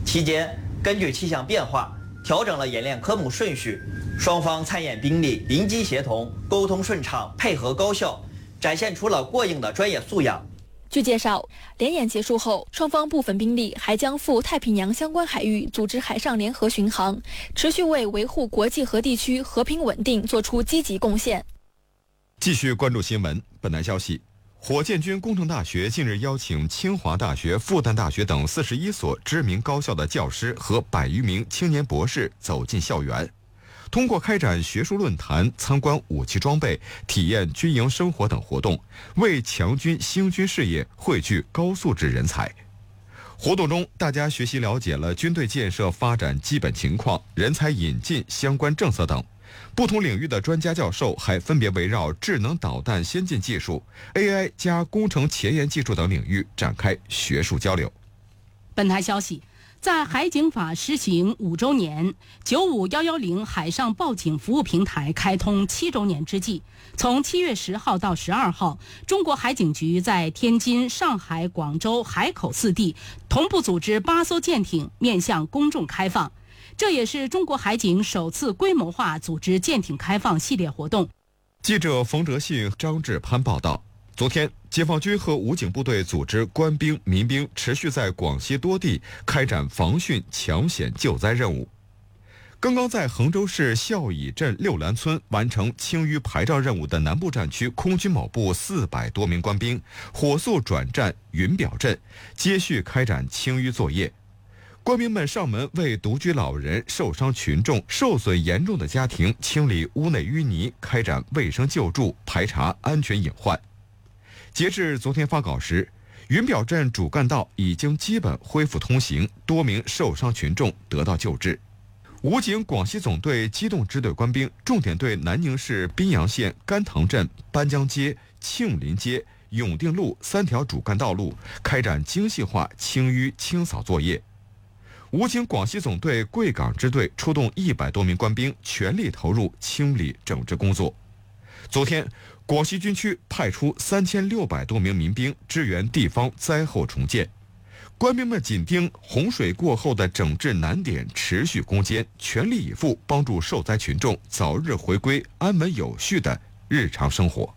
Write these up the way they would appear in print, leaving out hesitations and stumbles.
期间，根据气象变化，调整了演练科目顺序，双方参演兵力临机协同、沟通顺畅、配合高效，展现出了过硬的专业素养。 据介绍，联演结束后，双方部分兵力还将赴太平洋相关海域组织海上联合巡航，持续为维护国际和地区和平稳定做出积极贡献。 继续关注新闻。本台消息，火箭军工程大学近日邀请清华大学、复旦大学等41所知名高校的教师和100余名青年博士走进校园，通过开展学术论坛、参观武器装备、体验军营生活等活动，为强军兴军事业汇聚高素质人才。活动中，大家学习了解了军队建设发展基本情况、人才引进相关政策等。不同领域的专家教授还分别围绕智能导弹先进技术、AI 加工程前沿技术等领域展开学术交流。 本台消息，在海警法施行5周年、95110海上报警服务平台开通7周年之际，从7月10号到12号，中国海警局在天津、上海、广州海口4地同步组织8艘舰艇面向公众开放。这也是中国海警首次规模化组织舰艇开放系列活动。 记者冯哲信、张志攀报道，昨天，解放军和武警部队组织官兵、民兵持续在广西多地开展防汛、抢险、救灾任务。刚刚在衡州市孝乙镇六兰村完成清淤排障任务的南部战区空军某部400多名官兵，火速转战云表镇，接续开展清淤作业。官兵们上门为独居老人、受伤群众、受损严重的家庭清理屋内淤泥，开展卫生救助，排查安全隐患。截至昨天发稿时，云表镇主干道已经基本恢复通行，多名受伤群众得到救治。武警广西总队机动支队官兵重点对南宁市宾阳县甘塘镇、班江街、庆林街、永定路3条主干道路开展精细化清淤清扫作业。武警广西总队贵港支队出动100多名官兵，全力投入清理整治工作。昨天，广西军区派出3600多名民兵支援地方灾后重建。官兵们紧盯洪水过后的整治难点持续攻坚，全力以赴帮助受灾群众早日回归安稳有序的日常生活。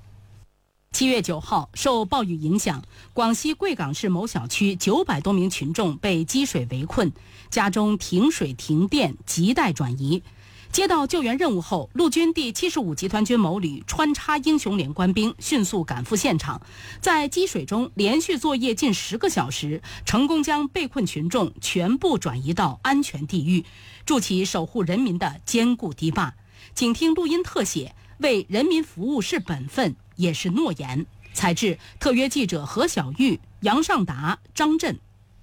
7月9号，受暴雨影响，广西贵港市某小区900多名群众被积水围困，家中停水停电，亟待转移。接到救援任务后，陆军第75集团军某旅穿插英雄连官兵迅速赶赴现场，在积水中连续作业近10个小时，成功将被困群众全部转移到安全地域，筑起守护人民的坚固堤坝。请听录音特写，为人民服务是本分，也是诺言。采制特约记者何小玉、杨尚达、张震。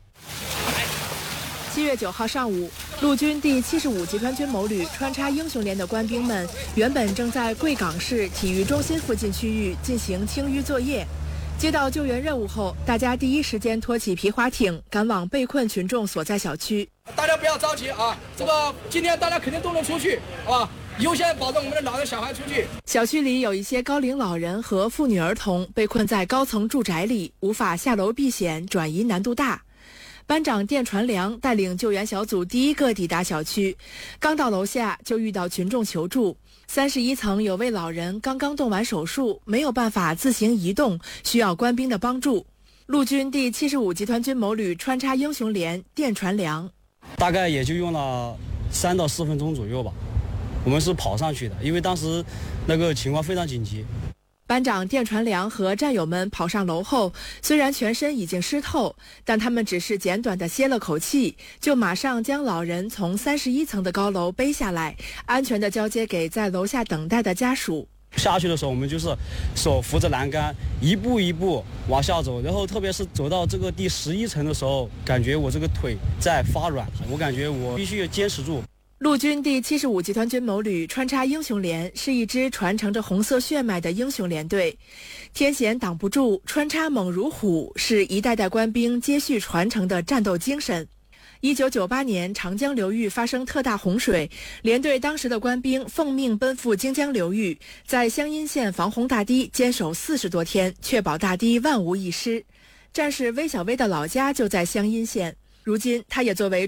7月9号上午，陆军第75集团军某旅穿插英雄连的官兵们原本正在贵港市体育中心附近区域进行清淤作业。接到救援任务后，大家第一时间拖起皮划艇，赶往被困群众所在小区。 大家不要着急啊，今天大家肯定都能出去，好吧？优先保证我们的老人小孩出去。 小区里有一些高龄老人和妇女儿童被困在高层住宅里，无法下楼避险，转移难度大。班长电传良带领救援小组第一个抵达小区，刚到楼下就遇到群众求助。31层有位老人刚刚动完手术，没有办法自行移动，需要官兵的帮助。陆军第75集团军某旅穿插英雄连电传良， 大概也就用了3到4分钟左右吧。我们是跑上去的，因为当时那个情况非常紧急。 班长电传良和战友们跑上楼后，虽然全身已经湿透，但他们只是简短地歇了口气，就马上将老人从31层的高楼背下来，安全地交接给在楼下等待的家属。 下去的时候，我们就是手扶着栏杆，一步一步往下走，然后特别是走到这个第11层的时候，感觉我这个腿在发软，我感觉我必须要坚持住。 陆军第75集团军某旅穿插英雄连是一支传承着红色血脉的英雄连队，天险挡不住，穿插猛如虎，是一代代官兵接续传承的战斗精神。1998年长江流域发生特大洪水，连队当时的官兵奉命奔赴荆江流域，在湘阴县防洪大堤坚守40多天，确保大堤万无一失。战士魏小薇的老家就在湘阴县，如今他也作为